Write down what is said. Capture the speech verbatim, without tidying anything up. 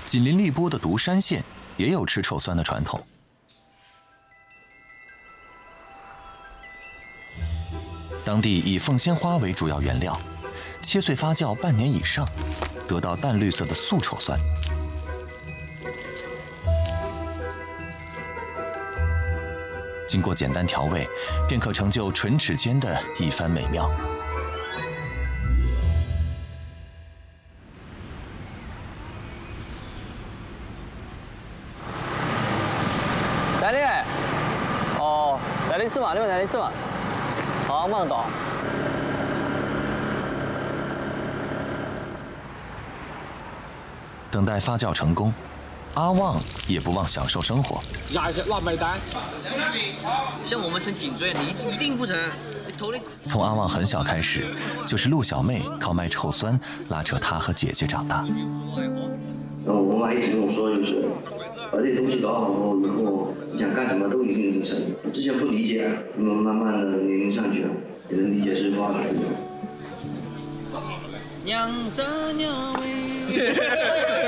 紧邻荔波的独山县也有吃臭酸的传统。当地以凤仙花为主要原料，切碎发酵半年以上，得到淡绿色的素臭酸。经过简单调味，便可成就唇齿间的一番美妙。 在里，哦，在里吃嘛，你们在里吃嘛。好，马上到。 等待发酵成功，阿旺也不忘享受生活。 压一下拿买单。 像我们成颈椎，你一定不成。头里。 从阿旺很小开始，就是陆小妹靠卖臭酸拉扯他和姐姐长大。 然后我妈一直跟我说，就是把这些东西搞好后，以后你想干什么都一定能成。我之前不理解，慢慢慢的年龄上去了，也能理解是多少岁。 娘子鸟喂。